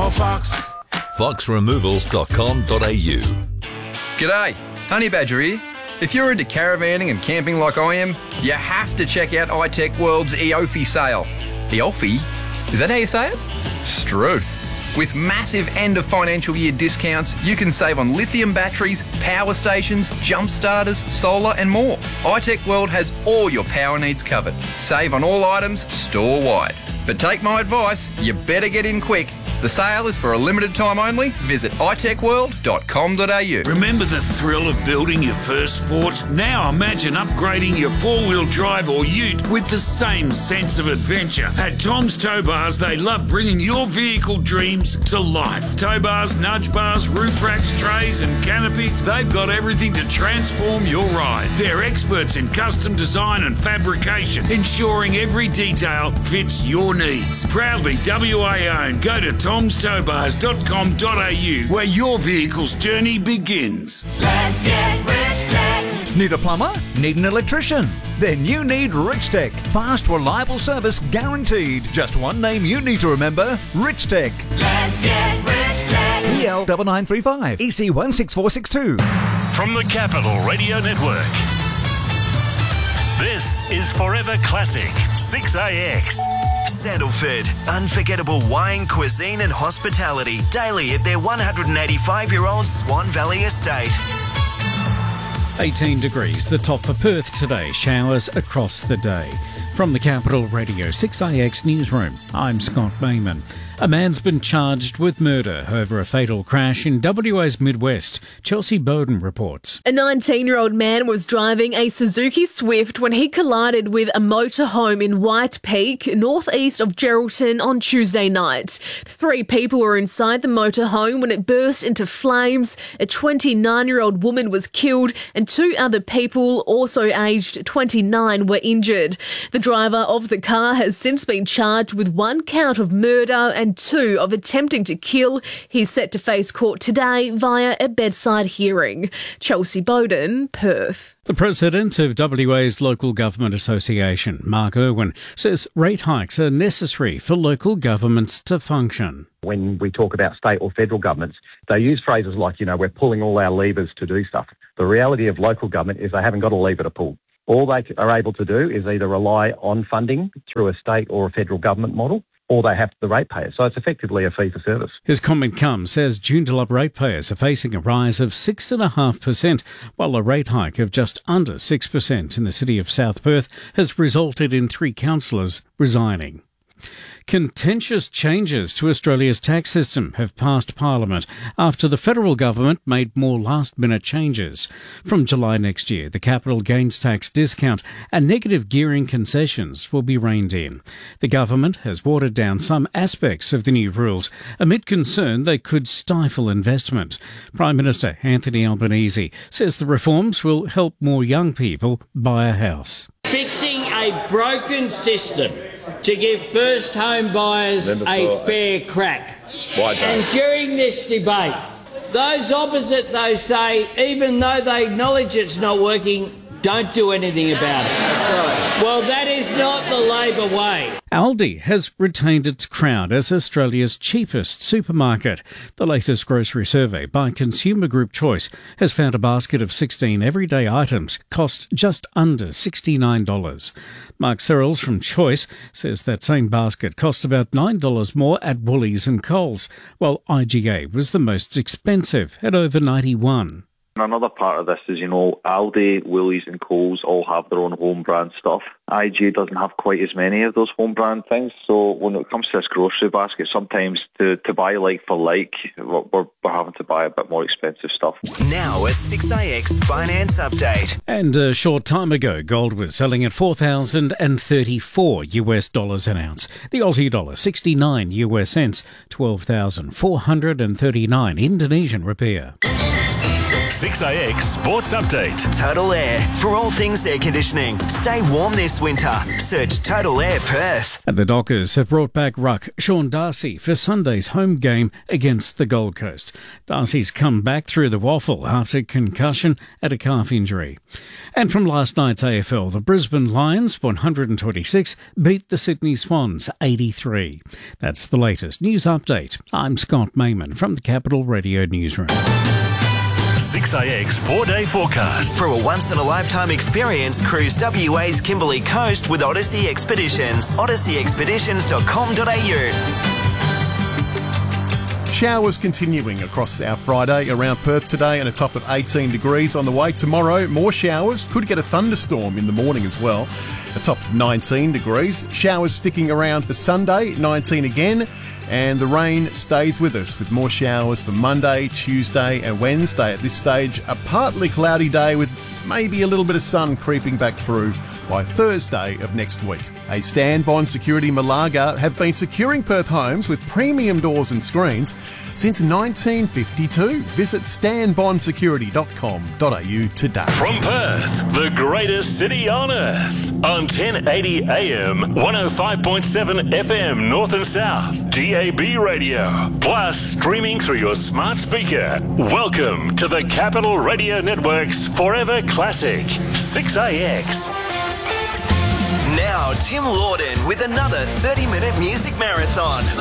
Oh, Fox. foxremovals.com.au. G'day, Honey Badger here. If you're into caravanning and camping like I am, you have to check out iTech World's Eofi sale. Eofi? Is that how you say it? Struth. With massive end of financial year discounts, you can save on lithium batteries, power stations, jump starters, solar and more. iTech World has all your power needs covered. Save on all items store-wide. But take my advice, you better get in quick. The sale is for a limited time only. Visit itechworld.com.au. Remember the thrill of building your first fort? Now imagine upgrading your four-wheel drive or ute with the same sense of adventure. At Tom's Tow Bars, they love bringing your vehicle dreams to life. Tow bars, nudge bars, roof racks, trays and canopies, they've got everything to transform your ride. They're experts in custom design and fabrication, ensuring every detail fits your needs. Proudly WA owned. Go to tomstowbars.com.au where your vehicle's journey begins. Let's get Rich Tech. Need a plumber? Need an electrician? Then you need Rich Tech. Fast, reliable service guaranteed. Just one name you need to remember, Rich Tech. Let's get Rich Tech. EL 9935 EC 16462. From the Capital Radio Network. This is Forever Classic 6AX. Sandalford, unforgettable wine, cuisine and hospitality daily at their 185-year-old Swan Valley estate. 18 degrees, the top for Perth today. Showers across the day. From the Capital Radio 6AX Newsroom, I'm Scott Bayman. A man's been charged with murder over a fatal crash in WA's Midwest. Chelsea Bowden reports. A 19-year-old man was driving a Suzuki Swift when he collided with a motorhome in White Peak, northeast of Geraldton, on Tuesday night. 3 people were inside the motorhome when it burst into flames. A 29-year-old woman was killed and 2 other people, also aged 29, were injured. The driver of the car has since been charged with 1 count of murder and 2 of attempting to kill. He's set to face court today via a bedside hearing. Chelsea Bowden, Perth. The president of WA's Local Government Association, Mark Irwin, says rate hikes are necessary for local governments to function. When we talk about state or federal governments, they use phrases like, we're pulling all our levers to do stuff. The reality of local government is they haven't got a lever to pull. All they are able to do is either rely on funding through a state or a federal government model, or they have the ratepayers. So it's effectively a fee for service. His comment comes as Joondalup ratepayers are facing a rise of 6.5%, while a rate hike of just under 6% in the city of South Perth has resulted in 3 councillors resigning. Contentious changes to Australia's tax system have passed Parliament after the federal government made more last-minute changes. From July next year, the capital gains tax discount and negative gearing concessions will be reined in. The government has watered down some aspects of the new rules amid concern they could stifle investment. Prime Minister Anthony Albanese says the reforms will help more young people buy a house. Fixing a broken system to give first home buyers a fair crack. And during this debate, those opposite, they say, even though they acknowledge it's not working, don't do anything about it. Well, that is not the Labor way. Aldi has retained its crown as Australia's cheapest supermarket. The latest grocery survey by Consumer Group Choice has found a basket of 16 everyday items cost just under $69. Mark Searles from Choice says that same basket cost about $9 more at Woolies and Coles, while IGA was the most expensive at over $91. Another part of this is, Aldi, Woolies and Coles all have their own home brand stuff. IG doesn't have quite as many of those home brand things. So when it comes to this grocery basket, sometimes to buy like for like, we're having to buy a bit more expensive stuff. Now a 6AX finance update. And a short time ago, gold was selling at $4,034 an ounce. The Aussie dollar, 69 US cents, 12,439 Indonesian rupiah. 6AX Sports Update. Total Air. For all things air conditioning, stay warm this winter. Search Total Air Perth. And the Dockers have brought back ruck Sean Darcy for Sunday's home game against the Gold Coast. Darcy's come back through the waffle after concussion and a calf injury. And from last night's AFL, the Brisbane Lions, 126, beat the Sydney Swans, 83. That's the latest news update. I'm Scott Mayman from the Capital Radio Newsroom. 6AX 4-day forecast. For a once-in-a-lifetime experience, cruise WA's Kimberley Coast with Odyssey Expeditions. odysseyexpeditions.com.au. Showers continuing across our Friday around Perth today and a top of 18 degrees on the way. Tomorrow, more showers. Could get a thunderstorm in the morning as well. A top of 19 degrees. Showers sticking around for Sunday, 19 again. And the rain stays with us with more showers for Monday, Tuesday and Wednesday. At this stage, a partly cloudy day with maybe a little bit of sun creeping back through by Thursday of next week. A Stanbond Security Malaga have been securing Perth homes with premium doors and screens since 1952. Visit stanbondsecurity.com.au today. From Perth, the greatest city on earth. On 1080 AM, 105.7 FM North and South, DAB radio. Plus, streaming through your smart speaker. Welcome to the Capital Radio Network's Forever Classic, 6AX. Now, Tim Lawden with another 30-minute music marathon.